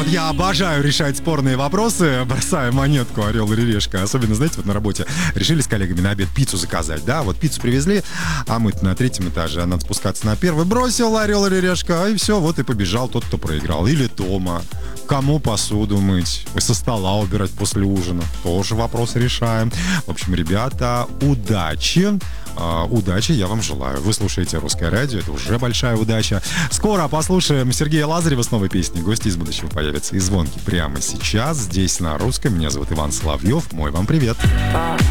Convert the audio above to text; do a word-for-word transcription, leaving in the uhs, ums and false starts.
Вот я обожаю решать спорные вопросы, бросаю монетку орел или решка. Особенно, знаете, вот на работе решили с коллегами на обед пиццу заказать, да, вот пиццу привезли, а мы на третьем этаже, а надо спускаться на первый, бросил орел или решка, и все, вот и побежал тот, кто проиграл. Или дома. Кому посуду мыть, со стола убирать после ужина. Тоже вопрос решаем. В общем, ребята, удачи. Uh, удачи я вам желаю. Вы слушаете «Русское радио», это уже большая удача. Скоро послушаем Сергея Лазарева с новой песней. Гости из будущего появятся и звонки прямо сейчас. Здесь на Русском. Меня зовут Иван Соловьев. Мой вам привет.